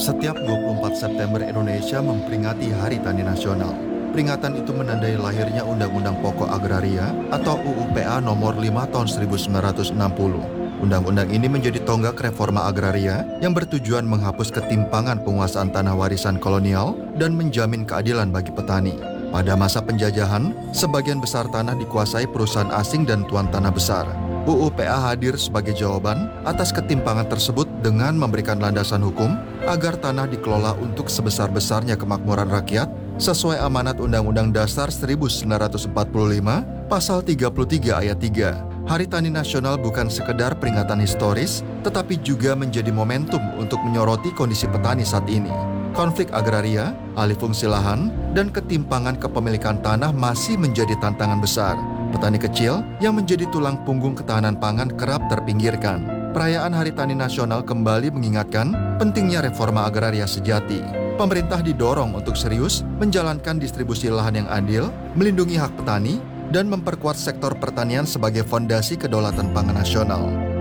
Setiap 24 September Indonesia memperingati Hari Tani Nasional. Peringatan itu menandai lahirnya Undang-Undang Pokok Agraria atau UU-PA nomor 5 tahun 1960. Undang-undang ini menjadi tonggak reforma agraria yang bertujuan menghapus ketimpangan penguasaan tanah warisan kolonial dan menjamin keadilan bagi petani. Pada masa penjajahan, sebagian besar tanah dikuasai perusahaan asing dan tuan tanah besar. UU-PA hadir sebagai jawaban atas ketimpangan tersebut dengan memberikan landasan hukum agar tanah dikelola untuk sebesar-besarnya kemakmuran rakyat sesuai amanat Undang-Undang Dasar 1945 Pasal 33 Ayat 3. Hari Tani Nasional bukan sekedar peringatan historis, tetapi juga menjadi momentum untuk menyoroti kondisi petani saat ini. Konflik agraria, alih fungsi lahan, dan ketimpangan kepemilikan tanah masih menjadi tantangan besar. Petani kecil yang menjadi tulang punggung ketahanan pangan kerap terpinggirkan. Perayaan Hari Tani Nasional kembali mengingatkan pentingnya reforma agraria sejati. Pemerintah didorong untuk serius menjalankan distribusi lahan yang adil, melindungi hak petani, dan memperkuat sektor pertanian sebagai fondasi kedaulatan pangan nasional.